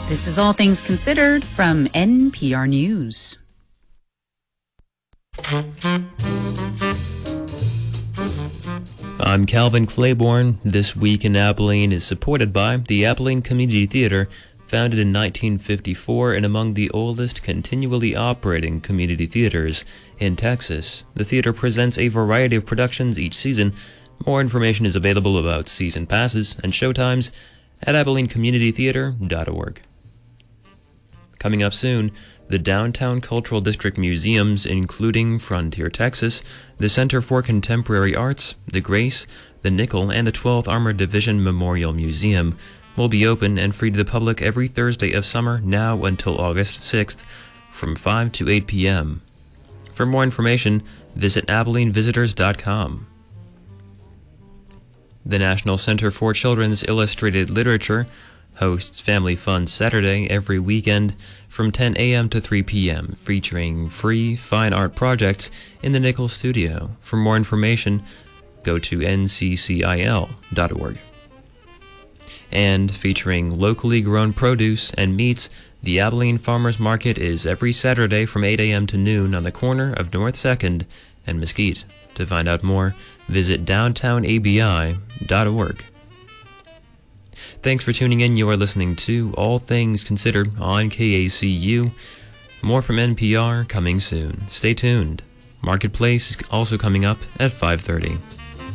This is All Things Considered from NPR News. I'm Calvin Claiborne. This Week in Abilene is supported by the Abilene Community Theater, founded in 1954 and among the oldest continually operating community theaters in Texas. The theater presents a variety of productions each season. More information is available about season passes and showtimes at abilenecommunitytheater.org. Coming up soon, the Downtown Cultural District museums, including Frontier Texas, the Center for Contemporary Arts, the Grace, the Nickel, and the 12th Armored Division Memorial Museum, will be open and free to the public every Thursday of summer now until August 6th from 5 to 8 p.m. For more information, visit AbileneVisitors.com. The National Center for Children's Illustrated Literature hosts Family Fun Saturday every weekend from 10 a.m. to 3 p.m., featuring free fine art projects in the Nickel Studio. For more information, go to nccil.org. And featuring locally grown produce and meats, the Abilene Farmers Market is every Saturday from 8 a.m. to noon on the corner of North 2nd and Mesquite. To find out more, visit downtownabi.org. Thanks for tuning in. You are listening to All Things Considered on KACU. More from NPR coming soon. Stay tuned. Marketplace is also coming up at 5:30.